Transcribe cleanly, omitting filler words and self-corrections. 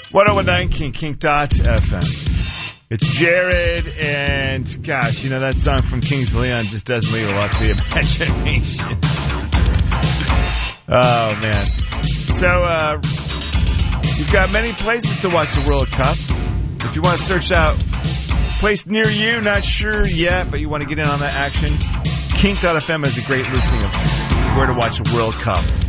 1019 Kink.FM. It's Jared, and gosh, you know that song from Kings of Leon just doesn't leave a lot to the imagination. Oh, man. So, you've got many places to watch the World Cup. If you want to search out a place near you, not sure yet, but you want to get in on that action, Kink.FM has a great listing of where to watch the World Cup.